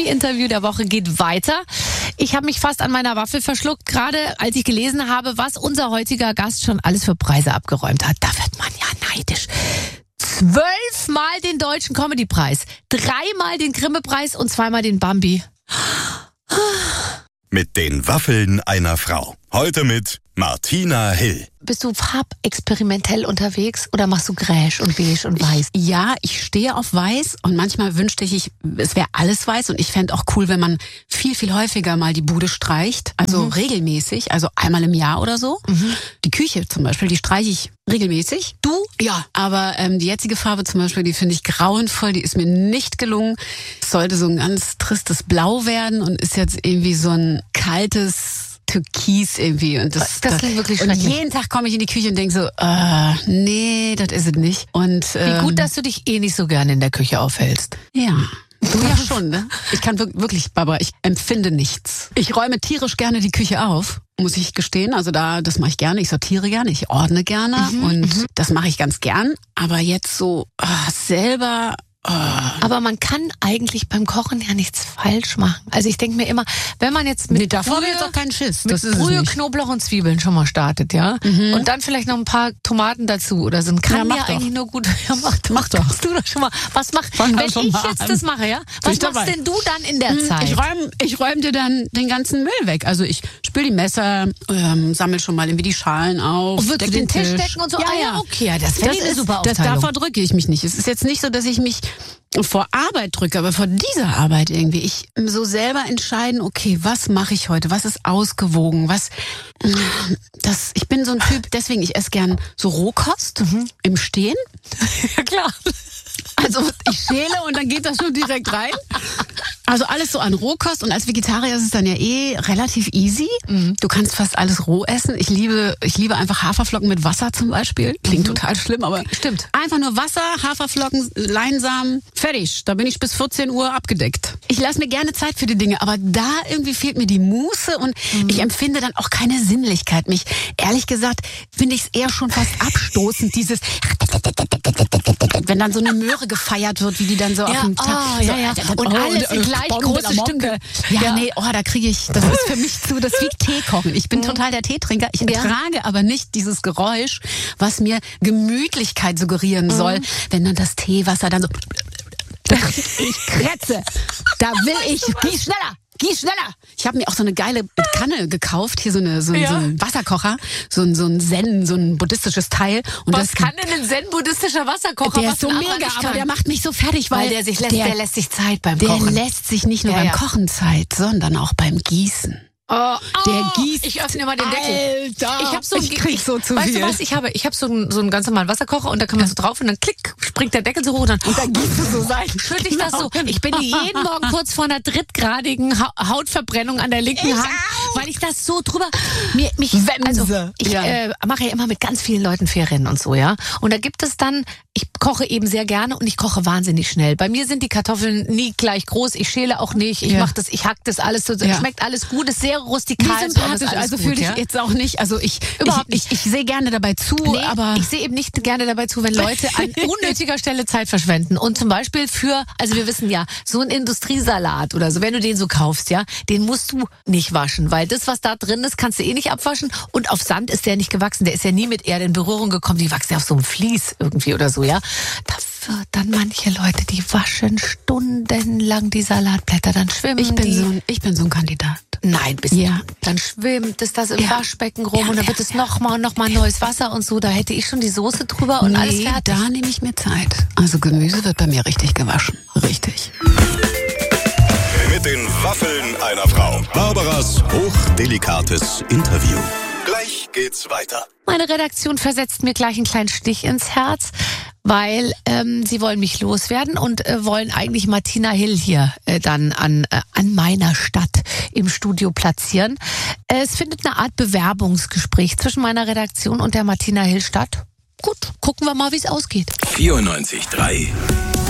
Promi-Interview der Woche geht weiter. Ich habe mich fast an meiner Waffel verschluckt, gerade als ich gelesen habe, was unser heutiger Gast schon alles für Preise abgeräumt hat. Da wird man ja neidisch. 12-mal den Deutschen Comedy-Preis, 3-mal den Grimme-Preis und 2-mal den Bambi. Mit den Waffeln einer Frau. Heute mit Martina Hill. Bist du farbexperimentell unterwegs oder machst du Gräsch und Beige und Weiß? Ja, ich stehe auf Weiß und manchmal wünschte ich, es wäre alles weiß und ich fände auch cool, wenn man viel, viel häufiger mal die Bude streicht, also regelmäßig, also einmal im Jahr oder so. Die Küche zum Beispiel, die streiche ich regelmäßig. Du? Ja, aber die jetzige Farbe zum Beispiel, die finde ich grauenvoll, die ist mir nicht gelungen. Es sollte so ein ganz tristes Blau werden und ist jetzt irgendwie so ein kaltes Türkis irgendwie und das klingt wirklich und schrecklich. jeden Tag komme ich in die Küche und denke so, nee, das ist es nicht. Und Wie gut, dass du dich nicht so gerne in der Küche aufhältst. ja. Du ja schon, ne? Ich kann wirklich, Barbara, ich empfinde nichts. Ich räume tierisch gerne die Küche auf, muss ich gestehen. Also das mache ich gerne. Ich sortiere gerne, ich ordne gerne und das mache ich ganz gern. Aber jetzt so selber... Aber man kann eigentlich beim Kochen ja nichts falsch machen. Also ich denke mir immer, wenn man jetzt mit davor habe Brühe, ich jetzt auch keinen Schiss. mit Das ist es Brühe, nicht. Knoblauch und Zwiebeln schon mal startet, ja, und dann vielleicht noch ein paar Tomaten dazu oder so, dann kann Ja, ja mach doch. eigentlich nur gut. Ja, mach doch. Machst du doch schon mal. Was mach? Fang Wenn doch schon ich mal jetzt an. das mache, ja, was ich machst dabei? denn du dann in der Zeit? Ich räum dir dann den ganzen Müll weg. Also ich spül die Messer, sammel schon mal irgendwie die Schalen auf. Und würdest du den Tisch Tisch decken und so? Ja, Ah, ja, ja. okay, ja, das wäre eine super Aufteilung. Davor drücke ich mich nicht. Es ist jetzt nicht so, dass ich mich vor Arbeit drücke, aber vor dieser Arbeit irgendwie. Ich so selber entscheiden, okay, was mache ich heute? Was ist ausgewogen? Ich bin so ein Typ, deswegen, ich esse gern so Rohkost im Stehen. Ja, klar. Also ich schäle und dann geht das schon direkt rein. Also alles so an Rohkost und als Vegetarier ist es dann ja relativ easy. Du kannst fast alles roh essen. Ich liebe einfach Haferflocken mit Wasser zum Beispiel. Klingt total schlimm, aber Stimmt. Einfach nur Wasser, Haferflocken, Leinsamen, fertig. Da bin ich bis 14 Uhr abgedeckt. Ich lasse mir gerne Zeit für die Dinge, aber da irgendwie fehlt mir die Muße und ich empfinde dann auch keine Sinnlichkeit. Ehrlich gesagt, finde ich es eher schon fast abstoßend, dieses wenn dann so eine Möhre gefeiert wird, wie die dann so auf dem Tag. ja. Und alles in gleich große Stücke. Ja, nee, da kriege ich, das ist für mich das ist wie Tee kochen. Ich bin total der Teetrinker. Ich ertrage aber nicht dieses Geräusch, was mir Gemütlichkeit suggerieren soll, wenn dann das Teewasser dann so... Ich kretze. Da will ich... Gieß schneller! Ich habe mir auch so eine geile Kanne gekauft, hier so ein Wasserkocher, so ein buddhistisches Teil. Und Was kann denn ein zen-buddhistischer Wasserkocher? der was ist so ein mega, anderer nicht aber kann? der macht mich so fertig, weil der lässt sich Zeit beim der Kochen. lässt sich nicht nur beim Kochen Zeit, sondern auch beim Gießen. Der gießt. Ich öffne mal den Deckel. Alter, Ich krieg so zu weißt viel. du was? Ich habe so einen ganz normalen Wasserkocher und da kann man so drauf und dann klick, springt der Deckel so hoch und dann gießt du so rein. schütte ich das so. Ich bin jeden Morgen kurz vor einer drittgradigen Hautverbrennung an der linken Hand, weil ich das so drüber ich mache ja immer mit ganz vielen Leuten Ferien und so, ja. Und da gibt es dann, ich koche eben sehr gerne und ich koche wahnsinnig schnell. Bei mir sind die Kartoffeln nie gleich groß, ich schäle auch nicht, ich hack das alles so, schmeckt alles gut, ist sehr rustikal. Wie sympathisch, also fühle ich jetzt auch nicht, also Überhaupt nicht. Ich sehe gerne dabei zu, aber... Ich sehe eben nicht gerne dabei zu, wenn Leute an unnötiger Stelle Zeit verschwenden. Und zum Beispiel also wir wissen ja, so ein Industriesalat oder so, wenn du den so kaufst, ja, den musst du nicht waschen, weil das, was da drin ist, kannst du nicht abwaschen. Und auf Sand ist der nicht gewachsen, der ist ja nie mit Erde in Berührung gekommen, die wachsen ja auf so einem Vlies irgendwie oder so, ja. Dafür dann manche Leute, die waschen stundenlang die Salatblätter, dann schwimmen ich bin so ein Kandidat. Nein, bist du. Dann schwimmt es das im Waschbecken rum und dann wird es nochmal neues Wasser und so. Da hätte ich schon die Soße drüber und alles fertig. Da nehme ich mir Zeit. Also Gemüse wird bei mir richtig gewaschen. Richtig. Mit den Waffeln einer Frau. Barbaras hochdelikates Interview. Gleich geht's weiter. Meine Redaktion versetzt mir gleich einen kleinen Stich ins Herz, weil sie wollen mich loswerden und wollen eigentlich Martina Hill hier dann an meiner Stadt im Studio platzieren. Es findet eine Art Bewerbungsgespräch zwischen meiner Redaktion und der Martina Hill statt. Gut, gucken wir mal, wie es ausgeht. 94.3